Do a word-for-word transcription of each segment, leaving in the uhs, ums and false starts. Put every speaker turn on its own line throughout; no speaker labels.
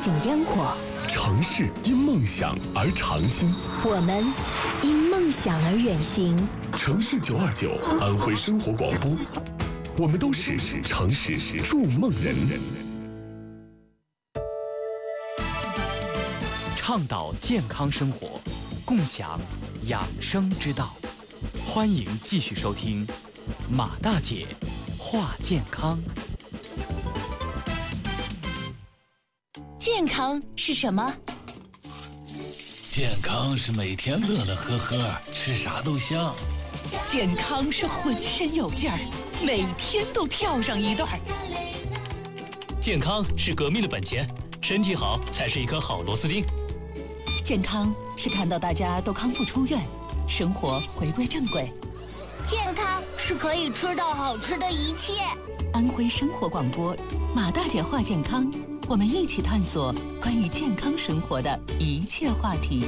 醒烟火。
城市因梦想而长新，
我们因梦想而远行。
城市九二九，安徽生活广播，我们都是城市筑梦人。
倡导健康生活，共享养生之道。欢迎继续收听马大姐话健康。
健康是什么？
健康是每天乐乐呵呵，吃啥都香。
健康是浑身有劲儿，每天都跳上一段。
健康是革命的本钱，身体好才是一颗好螺丝钉。
健康是看到大家都康复出院，生活回归正轨。
健康是可以吃到好吃的一切。
安徽生活广播，马大姐话健康，我们一起探索关于健康生活的一切话题。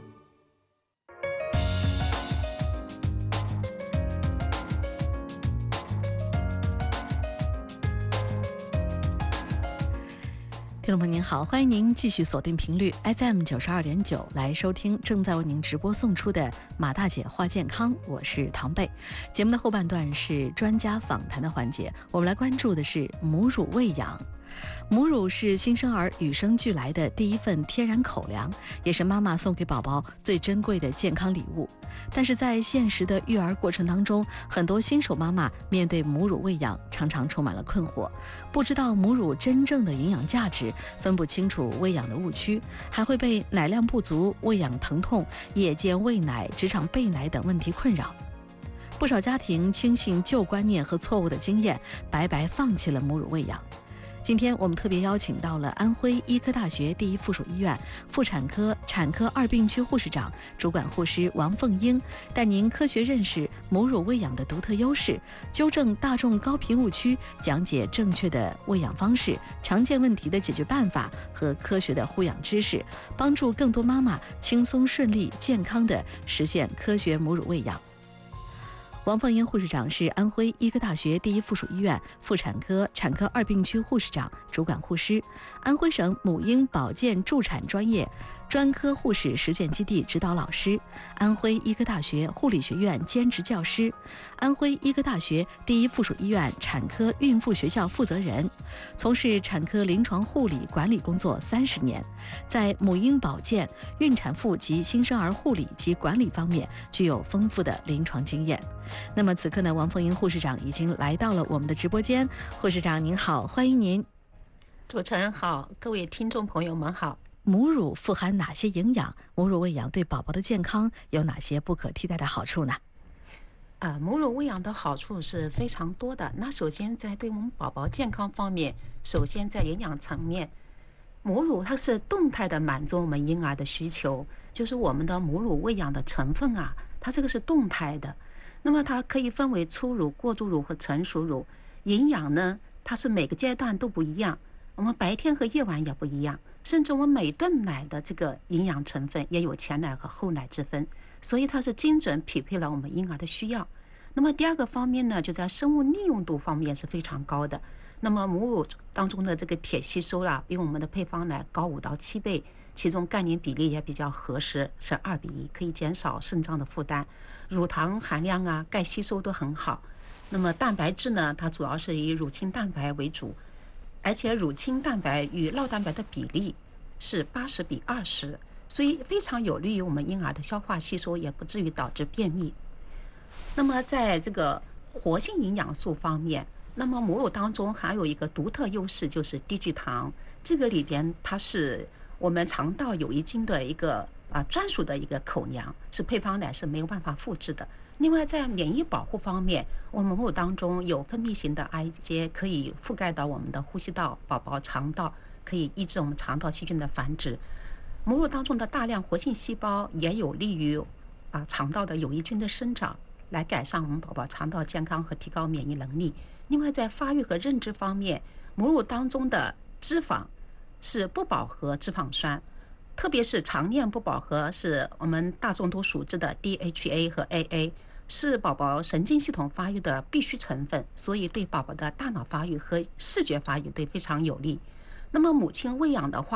听众朋友您好，欢迎您继续锁定频率 F M 九十二点九来收听正在为您直播送出的马大姐话健康，我是唐贝。节目的后半段是专家访谈的环节，我们来关注的是母乳喂养。母乳是新生儿与生俱来的第一份天然口粮，也是妈妈送给宝宝最珍贵的健康礼物。但是在现实的育儿过程当中，很多新手妈妈面对母乳喂养常常充满了困惑，不知道母乳真正的营养价值，分不清楚喂养的误区，还会被奶量不足、喂养疼痛、夜间喂奶、职场备奶等问题困扰。不少家庭轻信旧观念和错误的经验，白白放弃了母乳喂养。今天我们特别邀请到了安徽医科大学第一附属医院妇产科产科二病区护士长、主管护师王凤英，带您科学认识母乳喂养的独特优势，纠正大众高频误区，讲解正确的喂养方式、常见问题的解决办法和科学的护养知识，帮助更多妈妈轻松顺利健康地实现科学母乳喂养。王凤英护士长是安徽医科大学第一附属医院妇产科产科二病区护士长、主管护师，安徽省母婴保健助产专业专科护士实践基地指导老师，安徽医科大学护理学院兼职教师，安徽医科大学第一附属医院产科孕妇学校负责人，从事产科临床护理管理工作三十年，在母婴保健、孕产妇及新生儿护理及管理方面具有丰富的临床经验。那么此刻呢，王凤英护士长已经来到了我们的直播间。护士长您好，欢迎您。
主持人好，各位听众朋友们好。
母乳富含哪些营养？母乳喂养对宝宝的健康有哪些不可替代的好处呢？
呃，母乳喂养的好处是非常多的。那首先在对我们宝宝健康方面，首先在营养层面，母乳它是动态的满足我们婴儿的需求，就是我们的母乳喂养的成分啊，它这个是动态的。那么它可以分为初乳、过渡乳和成熟乳。营养呢，它是每个阶段都不一样，我们白天和夜晚也不一样，甚至我们每顿奶的这个营养成分也有前奶和后奶之分，所以它是精准匹配了我们婴儿的需要。那么第二个方面呢，就在生物利用度方面是非常高的。那么母乳当中的这个铁吸收啦，比我们的配方奶高五到七倍，其中钙磷比例也比较合适，是二比一，可以减少肾脏的负担。乳糖含量啊，钙吸收都很好。那么蛋白质呢，它主要是以乳清蛋白为主，而且乳清蛋白与酪蛋白的比例是八十比二十，所以非常有利于我们婴儿的消化吸收，也不至于导致便秘。那么在这个活性营养素方面，那么母乳当中还有一个独特优势，就是低聚糖。这个里边它是我们肠道有益菌的一个啊专属的一个口粮，是配方奶是没有办法复制的。另外在免疫保护方面，我们母乳当中有分泌型的 I G， 可以覆盖到我们的呼吸道、宝宝肠道，可以抑制我们肠道细菌的繁殖。母乳当中的大量活性细胞也有利于啊肠道的有益菌的生长，来改善我们宝宝肠道健康和提高免疫能力。另外在发育和认知方面，母乳当中的脂肪是不饱和脂肪酸，特别是长链不饱和是我们大众都熟知的 D H A 和 A A， 是宝宝神经系统发育的必须成分，所以对宝宝的大脑发育和视觉发育对非常有利。那么母亲喂养的话，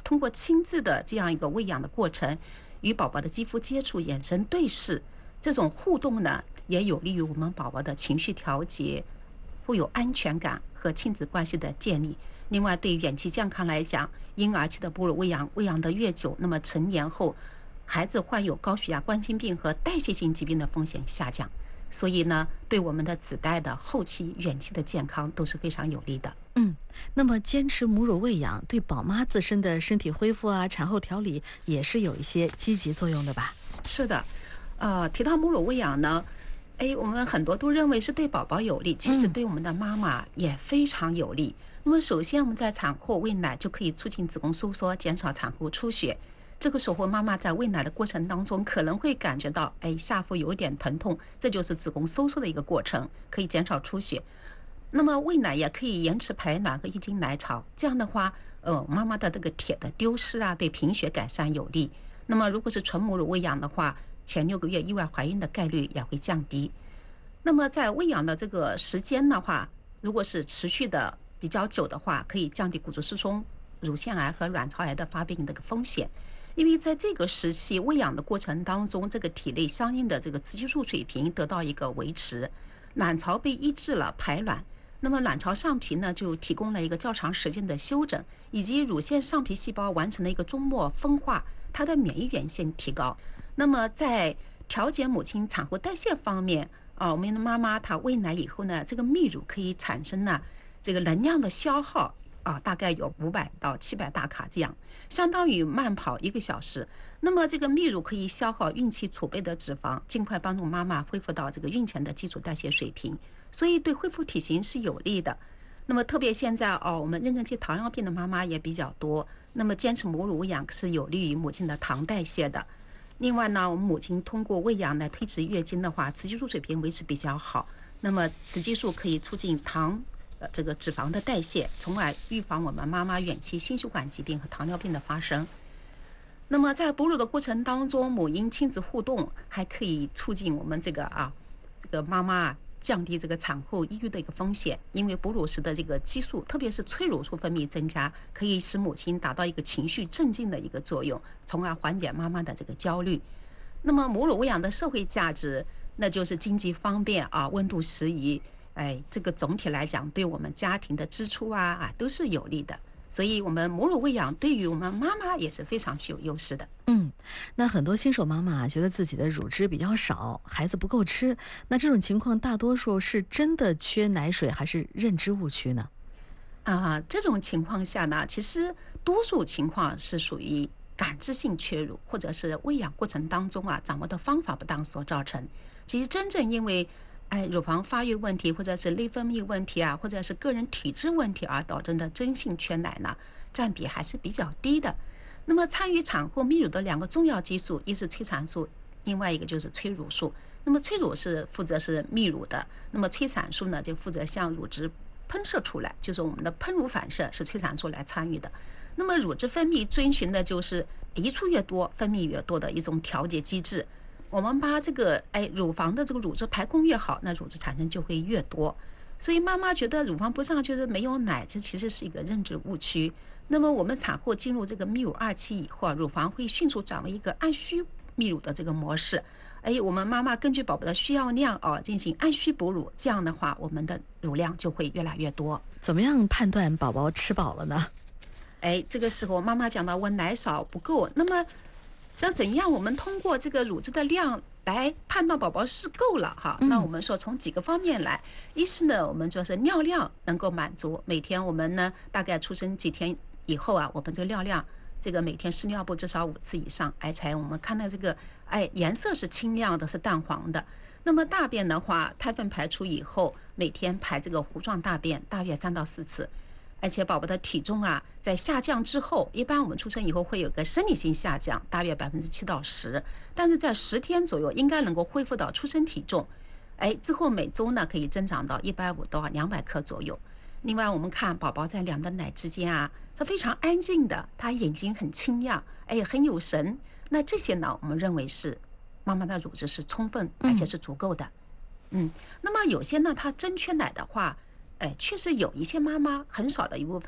通过亲自的这样一个喂养的过程，与宝宝的肌肤接触、眼神对视，这种互动呢，也有利于我们宝宝的情绪调节，富有安全感和亲子关系的建立。另外，对远期健康来讲，婴儿期的哺乳喂养喂养的越久，那么成年后孩子患有高血压、冠心病和代谢性疾病的风险下降。所以呢，对我们的子代的后期、远期的健康都是非常有利的。
嗯，那么坚持母乳喂养对宝妈自身的身体恢复啊、产后调理也是有一些积极作用的吧？
是的，呃，提到母乳喂养呢，哎，我们很多都认为是对宝宝有利，其实对我们的妈妈也非常有利。嗯、那么，首先我们在产后喂奶就可以促进子宫收缩，减少产后出血。这个时候，妈妈在喂奶的过程当中可能会感觉到，哎，下腹有点疼痛，这就是子宫收缩的一个过程，可以减少出血。那么喂奶也可以延迟排卵和月经来潮，这样的话，呃，妈妈的这个铁的丢失啊，对贫血改善有利。那么如果是纯母乳喂养的话，前六个月意外怀孕的概率也会降低。那么在喂养的这个时间的话，如果是持续的比较久的话，可以降低骨质疏松、乳腺癌和卵巢癌的发病的这个风险。因为在这个时期喂养的过程当中，这个体内相应的这个雌激素水平得到一个维持，卵巢被抑制了排卵，那么卵巢上皮呢就提供了一个较长时间的休整，以及乳腺上皮细胞完成了一个终末分化，它的免疫原性提高。那么在调节母亲产后代谢方面啊，我们的妈妈她喂奶以后呢，这个泌乳可以产生呢这个能量的消耗啊，大概有五百到七百大卡这样，相当于慢跑一个小时。那么这个泌乳可以消耗孕期储备的脂肪，尽快帮助妈妈恢复到这个孕前的基础代谢水平，所以对恢复体型是有利的。那么特别现在哦，我们妊娠期糖尿病的妈妈也比较多，那么坚持母乳喂养是有利于母亲的糖代谢的。另外呢，我们母亲通过喂养来推迟月经的话，雌激素水平维持比较好，那么雌激素可以促进糖呃这个脂肪的代谢，从而预防我们妈妈远期心血管疾病和糖尿病的发生。那么在哺乳的过程当中，母婴亲子互动还可以促进我们这个啊这个妈妈降低这个产后抑郁的一个风险，因为哺乳时的这个激素，特别是催乳素分泌增加，可以使母亲达到一个情绪镇静的一个作用，从而缓解妈妈的这个焦虑。那么母乳喂养的社会价值，那就是经济方便啊，温度适宜，哎，这个总体来讲，对我们家庭的支出啊啊都是有利的。所以，我们母乳喂养对于我们妈妈也是非常具有优势的。
嗯，那很多新手妈妈觉得自己的乳汁比较少，孩子不够吃，那这种情况大多数是真的缺奶水，还是认知误区呢？
啊，这种情况下呢，其实多数情况是属于感知性缺乳，或者是喂养过程当中啊掌握的方法不当所造成。其实真正因为哎，乳房发育问题，或者是内分泌问题啊，或者是个人体质问题而导致的真性缺奶呢，占比还是比较低的。那么参与产后泌乳的两个重要激素，一是催产素，另外一个就是催乳素。那么催乳是负责是泌乳的，那么催产素呢就负责向乳汁喷射出来，就是我们的喷乳反射是催产素来参与的。那么乳汁分泌遵循的就是一处越多分泌越多的一种调节机制。我们把这个哎乳房的这个乳汁排空越好，那乳汁产生就会越多。所以妈妈觉得乳房不上就是没有奶，这其实是一个认知误区。那么我们产后进入这个泌乳二期以后啊，乳房会迅速转为一个按需泌乳的这个模式。哎，我们妈妈根据宝宝的需要量哦进行按需哺乳，这样的话我们的乳量就会越来越多。
怎么样判断宝宝吃饱了呢？
哎，这个时候妈妈讲到我奶少不够，那么那怎样我们通过这个乳汁的量来判断宝宝是够了哈？那我们说从几个方面来，一是呢，我们就是尿量能够满足，每天我们呢大概出生几天以后啊，我们这个尿量，这个每天试尿布至少五次以上，而且我们看到这个哎颜色是清亮的，是淡黄的。那么大便的话，胎粪排出以后，每天排这个糊状大便，大约三到四次。而且宝宝的体重啊，在下降之后，一般我们出生以后会有个生理性下降，大约百分之七到十，但是在十天左右应该能够恢复到出生体重。哎，之后每周呢可以增长到一百五到两百克左右。另外，我们看宝宝在两的奶之间啊，是非常安静的，他眼睛很清亮，哎，很有神。那这些呢，我们认为是妈妈的乳汁是充分而且是足够的。嗯，那么有些呢，他真缺奶的话。哎，确实有一些妈妈很少的一部分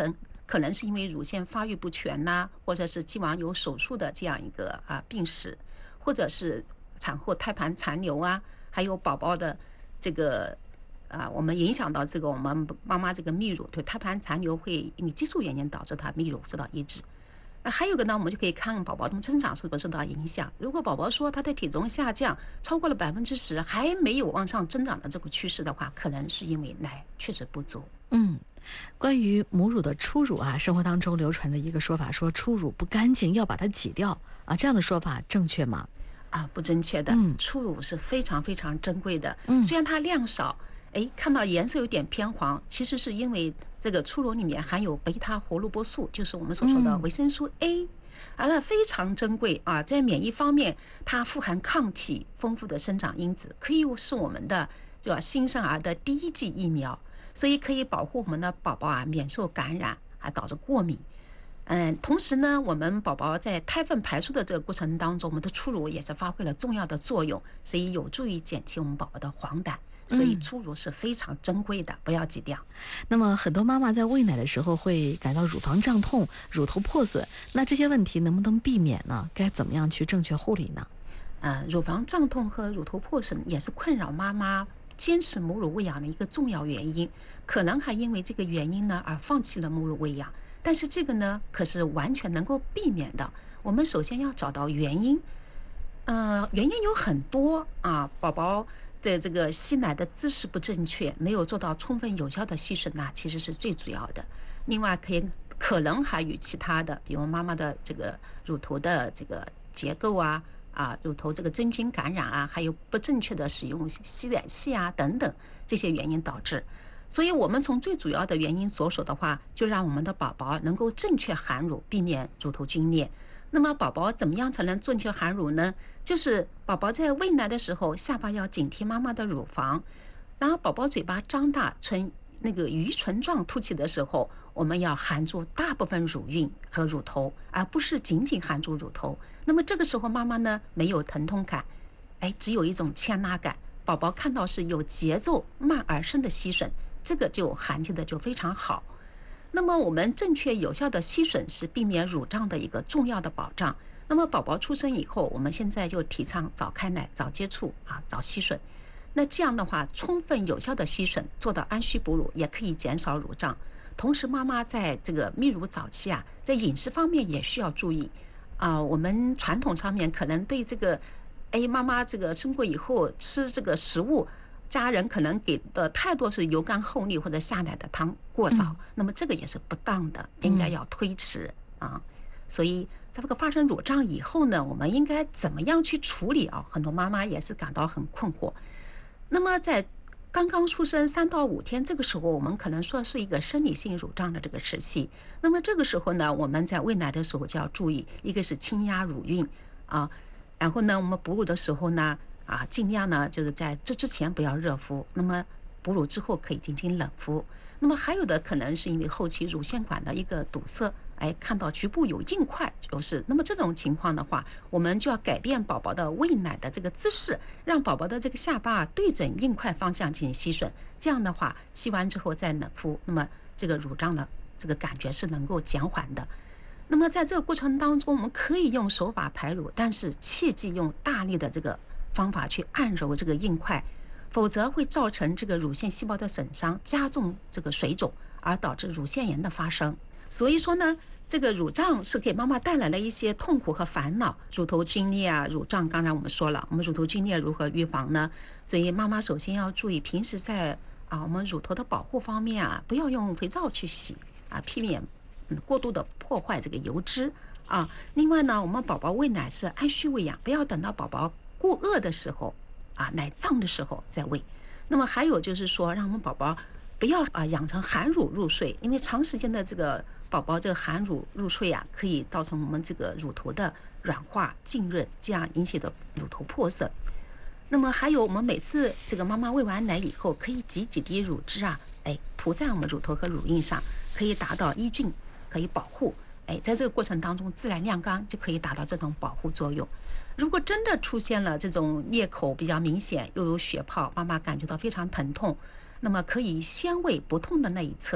可能是因为乳腺发育不全呐、啊，或者是既往有手术的这样一个啊病史，或者是产后胎盘残留啊，还有宝宝的这个啊，我们影响到这个我们妈妈这个泌乳，对胎盘残留会因为激素原因导致它泌乳受到抑制。啊，还有一个呢，我们就可以看宝宝的增长是不是受到影响。如果宝宝说他的体重下降超过了百分之十，还没有往上增长的这个趋势的话，可能是因为奶确实不足。
嗯，关于母乳的初乳啊，生活当中流传着一个说法，说初乳不干净，要把它挤掉啊，这样的说法正确吗？
啊，不正确的。
嗯，
初乳是非常非常珍贵的。
嗯，
虽然它量少。哎，看到颜色有点偏黄，其实是因为这个初乳里面含有贝塔胡萝卜素，就是我们所说的维生素 A， 而它非常珍贵啊，在免疫方面，它富含抗体、丰富的生长因子，可以是我们的就新生儿的第一剂疫苗，所以可以保护我们的宝宝啊免受感染，还导致过敏。嗯，同时呢，我们宝宝在胎粪排出的这个过程当中，我们的初乳也是发挥了重要的作用，所以有助于减轻我们宝宝的黄疸。所以初乳是非常珍贵的，不要挤掉。
那么很多妈妈在喂奶的时候会感到乳房胀痛、乳头破损，那这些问题能不能避免呢？该怎么样去正确护理呢？
呃，乳房胀痛和乳头破损也是困扰妈妈坚持母乳喂养的一个重要原因，可能还因为这个原因呢而放弃了母乳喂养。但是这个呢可是完全能够避免的。我们首先要找到原因，呃，原因有很多啊，宝宝的这个吸奶的姿势不正确，没有做到充分有效的吸吮呢，其实是最主要的。另外可以可能还与其他的，比如妈妈的这个乳头的这个结构啊啊，乳头这个真菌感染啊，还有不正确的使用吸奶器啊等等这些原因导致。所以我们从最主要的原因着手的话，就让我们的宝宝能够正确含乳，避免乳头皲裂。那么宝宝怎么样才能正确含乳呢？就是宝宝在喂奶的时候，下巴要紧贴妈妈的乳房，然后宝宝嘴巴张大，呈那个鱼唇状凸起的时候，我们要含住大部分乳晕和乳头，而不是仅仅含住乳头。那么这个时候妈妈呢没有疼痛感，哎，只有一种牵拉感，宝宝看到是有节奏、慢而深的吸吮，这个就含进的就非常好。那么我们正确有效的吸吮是避免乳胀的一个重要的保障。那么宝宝出生以后，我们现在就提倡早开奶、早接触啊、早吸吮。那这样的话，充分有效的吸吮，做到安虚哺乳，也可以减少乳胀。同时，妈妈在这个泌乳早期啊，在饮食方面也需要注意啊。我们传统上面可能对这个，哎，妈妈这个生过以后吃这个食物，家人可能给的太多是油甘厚腻或者下奶的汤过早，嗯、那么这个也是不当的，应该要推迟、嗯、啊。所以在这个发生乳胀以后呢，我们应该怎么样去处理啊？很多妈妈也是感到很困惑。那么在刚刚出生三到五天，这个时候我们可能说是一个生理性乳胀的这个时期。那么这个时候呢，我们在喂奶的时候就要注意，一个是轻压乳晕啊，然后呢，我们哺乳的时候呢。啊，尽量呢就是在这之前不要热敷，那么哺乳之后可以进行冷敷。那么还有的可能是因为后期乳腺管的一个堵塞，哎，看到局部有硬块，就是那么这种情况的话，我们就要改变宝宝的喂奶的这个姿势，让宝宝的这个下巴对准硬块方向进行吸吮，这样的话吸完之后再冷敷，那么这个乳胀的这个感觉是能够减缓的。那么在这个过程当中，我们可以用手法排乳，但是切忌用大力的这个方法去按揉这个硬块，否则会造成这个乳腺细胞的损伤，加重这个水肿，而导致乳腺炎的发生。所以说呢，这个乳胀是给妈妈带来了一些痛苦和烦恼。乳头皲裂啊，乳胀，刚才我们说了，我们乳头皲裂如何预防呢？所以妈妈首先要注意，平时在啊我们乳头的保护方面啊，不要用肥皂去洗啊，避免嗯过度的破坏这个油脂啊。另外呢，我们宝宝喂奶是按需喂养，不要等到宝宝过饿的时候啊，奶胀的时候再喂。那么还有就是说，让我们宝宝不要啊养成含乳入睡，因为长时间的这个宝宝这个含乳入睡啊，可以造成我们这个乳头的软化浸润，这样引起的乳头破损。那么还有我们每次这个妈妈喂完奶以后，可以挤几滴乳汁啊，哎涂在我们乳头和乳晕上，可以达到抑菌，可以保护。哎，在这个过程当中自然晾干就可以达到这种保护作用。如果真的出现了这种裂口比较明显，又有血泡，妈妈感觉到非常疼痛，那么可以先喂不痛的那一侧，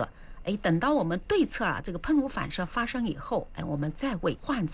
哎，等到我们对侧啊这个喷乳反射发生以后，哎，我们再为患者